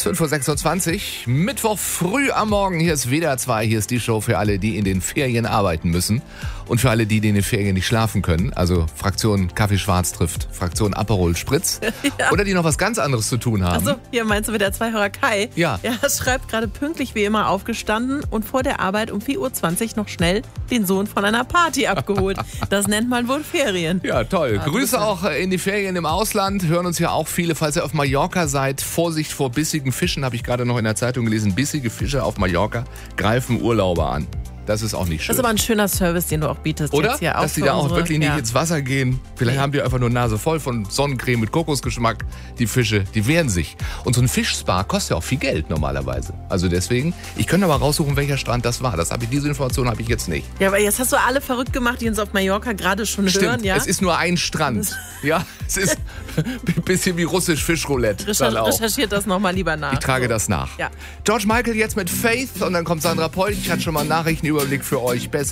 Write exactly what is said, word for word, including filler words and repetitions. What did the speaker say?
fünf Uhr sechsundzwanzig, Mittwoch früh am Morgen. Hier ist W D R zwei, hier ist die Show für alle, die in den Ferien arbeiten müssen. Und für alle, die, die in den Ferien nicht schlafen können. Also Fraktion Kaffee Schwarz trifft Fraktion Aperol Spritz. Ja. Oder die noch was ganz anderes zu tun haben. Achso, hier meinst du wieder zwei Hörer Kai. Ja. Er schreibt gerade pünktlich wie immer aufgestanden und vor der Arbeit um vier Uhr zwanzig noch schnell den Sohn von einer Party abgeholt. Das nennt man wohl Ferien. Ja, toll. Ja, Grüße auch in die Ferien im Ausland. Hören uns ja auch viele, falls ihr auf Mallorca seid. Vorsicht vor bissigen Fischen, habe ich gerade noch in der Zeitung gelesen. Bissige Fische auf Mallorca greifen Urlauber an. Das ist auch nicht schön. Das ist aber ein schöner Service, den du auch bietest. Oder? Jetzt hier Dass auch die da auch unsere, wirklich nicht ja. ins Wasser gehen. Vielleicht nee. haben die einfach nur Nase voll von Sonnencreme mit Kokosgeschmack. Die Fische, die wehren sich. Und so ein Fischspa kostet ja auch viel Geld normalerweise. Also deswegen, ich könnte aber raussuchen, welcher Strand das war. Das habe ich, diese Information habe ich jetzt nicht. Ja, aber jetzt hast du alle verrückt gemacht, die uns auf Mallorca gerade schon Stimmt, hören. Ja? Es ist nur ein Strand. Ja, es ist ein bisschen wie russisch Fischroulette. Recher- recherchiert das nochmal lieber nach. Ich trage so. das nach. Ja. George Michael jetzt mit Faith und dann kommt Sandra Polch. Ich hatte schon mal einen Nachrichtenüberblick für euch. Besser